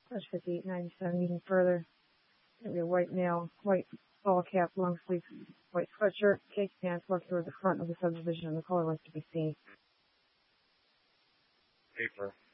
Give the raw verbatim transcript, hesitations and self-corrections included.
Slash fifty-eight ninety-seven, even further. Gonna be a white male, white ball cap, long sleeve, white sweatshirt, khaki pants, walk toward the front of the subdivision, and the color was to be seen. Paper.